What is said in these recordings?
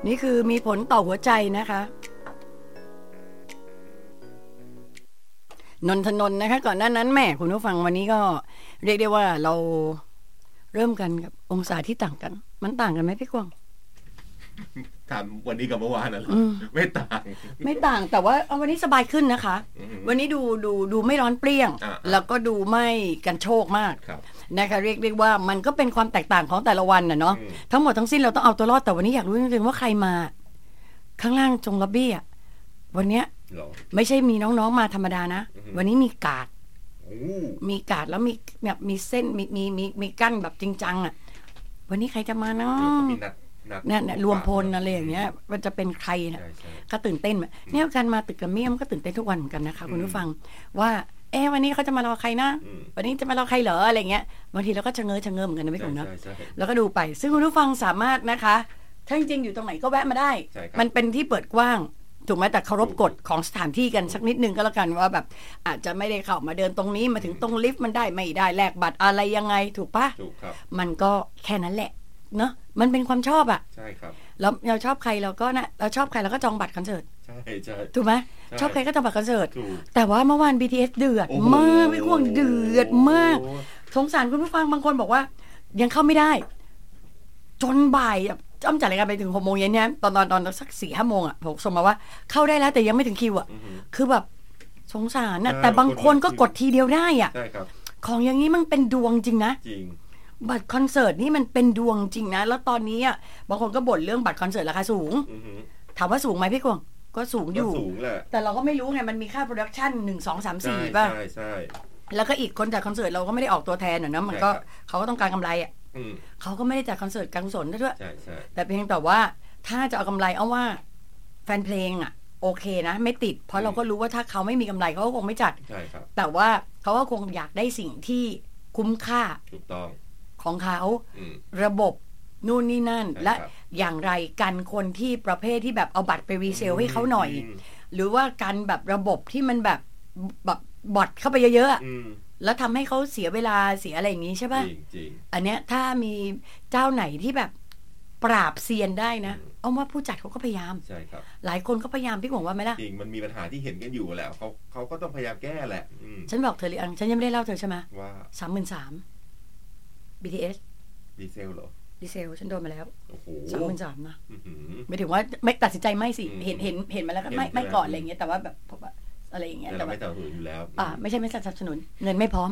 นี่คือมีผลต่อหัวใจนะคะนนทนนท์นะคะก่อนหน้านั้นแม่คุณผู้ฟังวันนี้ก็เรียกได้ว่าเราเริ่มกันกับองศาที่ต่างกันมันต่างกันไหมพี่กวางถามวันนี้กับเมื่อวานน่ะเหรอไม่ต่างแต่ว่าวันนี้สบายขึ้นนะคะวันนี้ดูไม่ร้อนเปรี้ยงแล้วก็ดูไม่กันโชกมากนะคะเรียกว่ามันก็เป็นความแตกต่างของแต่ละวันน่ะเนาะทั้งหมดทั้งสิ้นเราต้องเอาตัวรอดแต่วันนี้อยากรู้จริงๆว่าใครมาข้างล่างจงล็อบบี้อ่ะวันเนี้ยไม่ใช่มีน้องๆมาธรรมดานะวันนี้มีการ์ดแล้วมีแบบมีเส้นมีกั้นแบบจริงจังอ่ะวันนี้ใครจะมาเนาะเนี่ยรวมพลอะไรอย่างเงี้ยมันจะเป็นใครเนี่ยก็ตื่นเต้นเนี่ยการมาตึกกระเมี่ยมก็ตื่นเต้นทุกวันเหมือนกันนะคะคุณผู้ฟังว่าวันนี้เขาจะมารอใครนะวันนี้จะมารอใครเหรออะไรเงี้ยบางทีเราก็ชะเง้อเหมือนกันนะไม่ถูกเนาะแล้วก็ดูไปซึ่งคุณผู้ฟังสามารถนะคะถ้าจริงๆอยู่ตรงไหนก็แวะมาได้มันเป็นที่เปิดกว้างถูกไหมแต่เคารพกฎของสถานที่กันสักนิดนึงก็แล้วกันว่าแบบอาจจะไม่ได้เข้ามาเดินตรงนี้มาถึงตรงลิฟต์มันได้ไม่ได้แลกบัตรอะไรยังไงถูกปะมันก็แค่นั้นแหละเนาะมันเป็นความชอบอ่ะใช่ครับแล้วเราชอบใครเราก็นะเราชอบใครเราก็จองบัตรคอนเสิร์ตใช่ถูกไหมชอบใครก็จองบัตรคอนเสิร์ตแต่ว่าเมื่อวาน BTS เดือดมากไม่ควงเดือดมากสงสารคุณผู้ฟังบางคนบอกว่ายังเข้าไม่ได้จนบ่ายจ้ำจัดรายการไปถึง6 โมงเย็นเนี่ยตอนสัก 4-5 โมงอ่ะผมส่งมาว่าเข้าได้แล้วแต่ยังไม่ถึงคิวอ่ะคือแบบสงสารนะแต่บางคนก็กดทีเดียวได้อ่ะของอย่างนี้มันเป็นดวงจริงนะจริงบัตรคอนเสิร์ตนี่มันเป็นดวงจริงนะแล้วตอนนี้อ่ะบางคนก็บ่นเรื่องบัตรคอนเสิร์ตราคาสูงถามว่าสูงไหมพี่กวงก็สูงอยู่แต่เราก็ไม่รู้ไงมันมีค่าโปรดักชั่น1 2 3 4ป่ะใช่แล้วก็อีกคนจัดคอนเสิร์ตเราก็ไม่ได้ออกตัวแทนนะมันก็เขาก็ต้องการกำไรอ่ะเขาก็ไม่ได้จัดคอนเสิร์ตการกุศลด้วยแต่เพียงแต่ว่าถ้าจะเอากำไรเอาว่าแฟนเพลงอ่ะโอเคนะไม่ติดเพราะเราก็รู้ว่าถ้าเขาไม่มีกำไรเขาก็คงไม่จัดแต่ว่าเขาก็คงอยากได้สิ่งที่คุ้มค่าถูกต้องของเขาระบบนู่นนี่นั่นและอย่างไรกันคนที่ประเภทที่แบบเอาบัตรไปรีเซลให้เขาหน่อยหรือว่าการแบบระบบที่มันแบบบอทเข้าไปเยอะๆแล้วทำให้เขาเสียเวลาเสียอะไรอย่างนี้ใช่ป่ะอันเนี้ยถ้ามีเจ้าไหนที่แบบปราบเซียนได้นะเอาว่าผู้จัดเขาก็พยายามใช่ครับหลายคนก็พยายามพี่หวังว่าไหมล่ะจริงมันมีปัญหาที่เห็นกันอยู่แล้วเขาก็ต้องพยายามแก้แหละฉันบอกเธอหรือยังฉันยังไม่ได้เล่าเธอใช่ไหมว่า 33,000 BTS ดีเซลเหรอดีเซลฉันโดนมาแล้ว 33,000 นะไม่ถึงว่าไม่ตัดสินใจไม่สิเห็นมาแล้วก็ไม่ก่อนอะไรอย่างเงี้ยแต่ว่าแบบอะไรอย่างเงี้ยแต่ไม่ต่อหืนอยู่แล้วไม่ใช่ไม่สนับสนุนเงินไม่พร้อม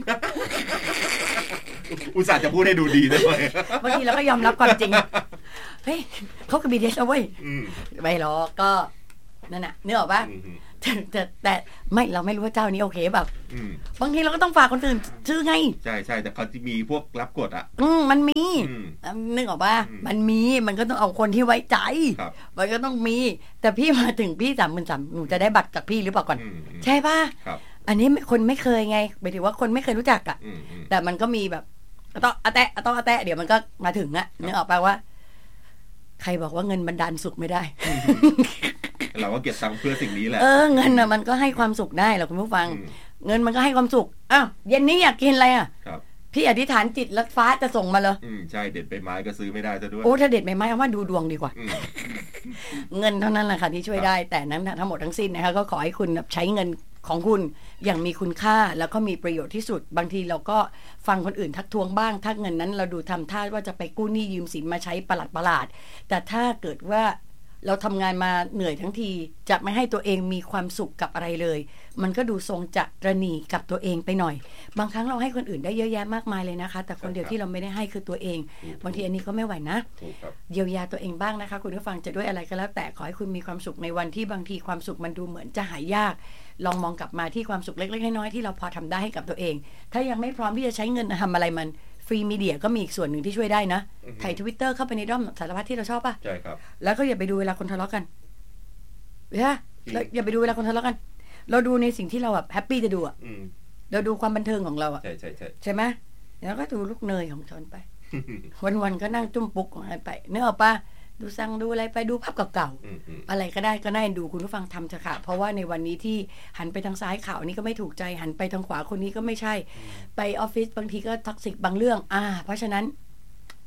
อุตส่าห์จะพูดให้ดูดีด้วยบางทีเราก็ยอมรับความจริงเฮ้ยเขากับ BTS เอาไว้ไม่หรอกก็นั่นน่ะเนื้อออกป่ะแต่ไม่เราไม่รู้ว่าเจ้านี้โอเคแบบบางทีเราก็ต้องฝากคนอื่นซื้อไงใช่แต่เขาจะมีพวกรับกดอ่ะมันมีนึกออกป่ะมันก็ต้องเอาคนที่ไว้ใจมันก็ต้องมีแต่พี่มาถึงพี่33,000หนูจะได้บัตรจากพี่หรือเปล่าก่อนใช่ป่ะอันนี้คนไม่เคยไงหมายถึงว่าคนไม่เคยรู้จักอ่ะแต่มันก็มีแบบต้องอาแตะเดี๋ยวมันก็มาถึงอ่ะนึกออกป่ะว่าใครบอกว่าเงินบันดาลสุขไม่ได้เราก็เก็บตังค์เพื่อสิ่งนี้แหละเงินน่ะมันก็ให้ความสุขได้หรอกคุณผู้ฟังเงินมันก็ให้ความสุขอ้าวเย็นนี้อยากกินอะไรอ่ะพี่อธิษฐานจิตแล้วฟ้าจะส่งมาเลยใช่เด็ดใบไม้ก็ซื้อไม่ได้ซะด้วยถ้าเด็ดใบไม้เอาว่าดูดวงดีกว่าเงินเท่านั้นแหละค่ะที่ช่วยได้แต่นั้นทั้งหมดทั้งสิ้นนะคะก็ขอให้คุณใช้เงินของคุณอย่างมีคุณค่าแล้วก็มีประโยชน์ที่สุดบางทีเราก็ฟังคนอื่นทักท้วงบ้างถ้าเงินนั้นเราดูทำท่าว่าจะไปกู้หนี้ยืมสินมาใช้ประหลาดแต่ถ้าเกิดว่าเราทำงานมาเหนื่อยทั้งทีจะไม่ให้ตัวเองมีความสุขกับอะไรเลยมันก็ดูทรงจะระหนี่กับตัวเองไปหน่อยบางครั้งเราให้คนอื่นได้เยอะแยะมากมายเลยนะคะแต่คนเดียวที่เราไม่ได้ให้คือตัวเองบางทีอันนี้ก็ไม่ไหวนะเยียวยาตัวเองบ้างนะคะคุณผู้ฟังจะด้วยอะไรก็แล้วแต่ขอให้คุณมีความสุขในวันที่บางทีความสุขมันดูเหมือนจะหายากลองมองกลับมาที่ความสุขเล็กๆน้อยๆที่เราพอทำได้ให้กับตัวเองถ้ายังไม่พร้อมที่จะใช้เงินทำอะไรมันฟรีมีเดียก็มีอีกส่วนหนึ่งที่ช่วยได้นะถ่าย Twitter เข้าไปในด้อมสารพัดที่เราชอบป่ะใช่ครับแล้วก็อย่าไปดูเวลาคนทะเลาะกันแล้วอย่าไปดูเวลาคนทะเลาะกันเราดูในสิ่งที่เราแบบแฮปปี้จะดูอ่ะเราดูความบันเทิงของเราอ่ะใช่ไหมแล้วก็ดูลูกเนยของชนไป วันๆก็นั่งจุ้มปุ๊กของอะไรไปเนื้อป่ะดูสั่งดูอะไรไปดูภาพเก่าๆอะไรก็ได้ก็น่าดูคุณผู้ฟังทำเถอะค่ะเพราะว่าในวันนี้ที่หันไปทางซ้ายข่าวนี้ก็ไม่ถูกใจหันไปทางขวาคนนี้ก็ไม่ใช่ไปออฟฟิศบางทีก็ท็อกซิกบางเรื่องเพราะฉะนั้น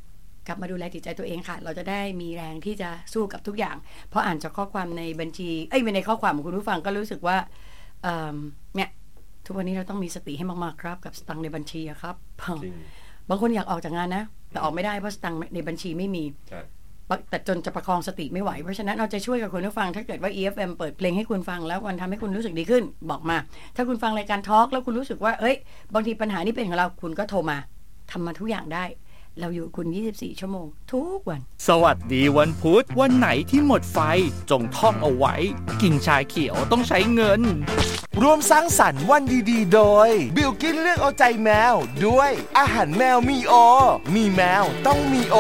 กลับมาดูแลจิตใจตัวเองค่ะเราจะได้มีแรงที่จะสู้กับทุกอย่างเพราะอ่านจากข้อความในบัญชีในข้อความของคุณผู้ฟังก็รู้สึกว่าเนี่ยทุกวันนี้เราต้องมีสติให้มากๆครับกับสตังค์ในบัญชีครับบางคนอยากออกจากงานนะแต่ออกไม่ได้เพราะสตังค์ในบัญชีไม่มีแต่จนจะประคองสติไม่ไหวเพราะฉะนั้นเอาใจช่วยกับคุณผู้ฟังถ้าเกิดว่า EFM เปิดเพลงให้คุณฟังแล้วมันทำให้คุณรู้สึกดีขึ้นบอกมาถ้าคุณฟังรายการทอล์กแล้วคุณรู้สึกว่าบางทีปัญหานี้เป็นของเราคุณก็โทรมาทำมาทุกอย่างได้เราอยู่คุณ24ชั่วโมงทุกวันสวัสดีวันพุธวันไหนที่หมดไฟจงท่องเอาไว้กินชาเขียวต้องใช้เงินร่วมสร้างสรรค์วันดีๆโดยบิลกิ้นเลือกเอาใจแมวด้วยอาหารแมวมีโอมีแมวต้องมีโอ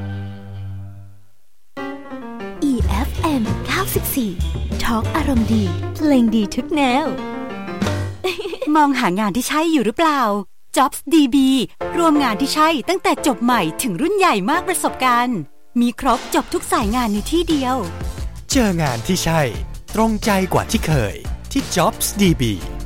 EFM 94 Talk อารมณ์ดีเพลงดีทุกแนว มองหางานที่ใช่อยู่หรือเปล่า Jobs DB รวมงานที่ใช่ตั้งแต่จบใหม่ถึงรุ่นใหญ่มากประสบการณ์มีครบจบทุกสายงานในที่เดียวเจองานที่ใช่ตรงใจกว่าที่เคยที่ Jobs DB